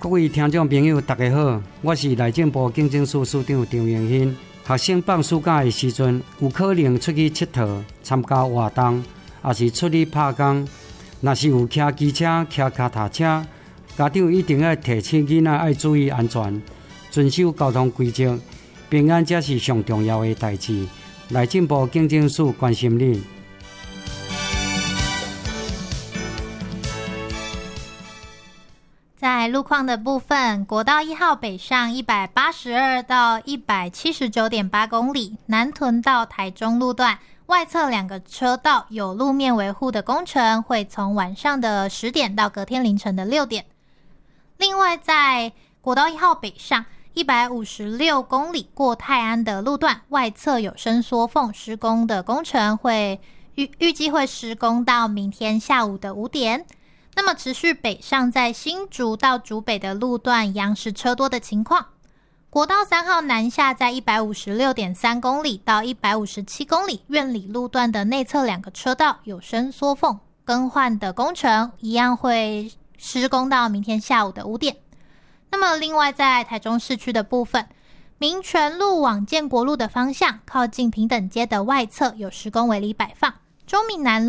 各位听众朋友大家好，我是内政部警政署署长张永新。学生放暑假的时阵，有可能出去佚佗、参加活动，也是出去拍工。若是有骑机车、骑脚踏车，家长一定要提醒囡仔要注意安全，遵守交通规则，平安才是上重要的代志。内政部警政署关心你。 在路况的部分，国道1号北上182到179.8公里，南屯到台中路段外侧2个车道有路面维护的工程，会从晚上的10点到隔天凌晨的6点。另外，在国道1号北上156公里过泰安的路段外侧有伸缩缝施工的工程，会预计会施工到明天下午的5点。那么持续北上，在新竹到竹北的路段一样是车多的情况。国道3号南下在156.3公里到157公里，苑里路段的内侧2个车道有伸缩缝更换的工程，一样会施工到明天下午的5点。那么另外在台中市区的部分，民权路往建国路的方向，靠近平等街的外侧有施工围篱摆放，中闽南